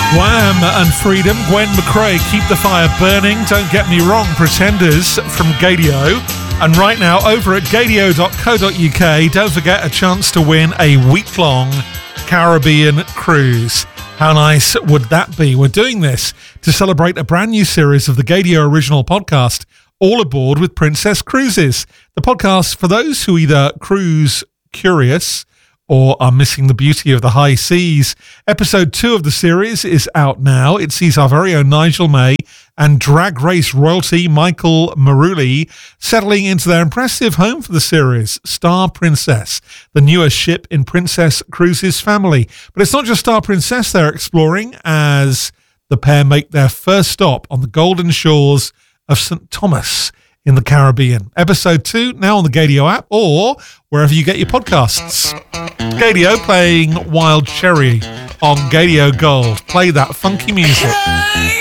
Wham and Freedom, Gwen McRae, Keep the Fire Burning, Don't Get Me Wrong, Pretenders from Gadio. And right now, over at gadio.co.uk, don't forget a chance to win a week-long Caribbean cruise. How nice would that be? We're doing this to celebrate a brand new series of the Gadio original podcast, All Aboard with Princess Cruises. The podcast for those who either cruise curious or are missing the beauty of the high seas. Episode 2 of the series is out now. It sees our very own Nigel May and drag race royalty Michael Maruli settling into their impressive home for the series, Star Princess, the newest ship in Princess Cruises' family. But it's not just Star Princess they're exploring, as the pair make their first stop on the golden shores of St. Thomas in the Caribbean. Episode 2 now on the Gadio app or wherever you get your podcasts. Gadio playing Wild Cherry on Gadio Gold. Play that funky music.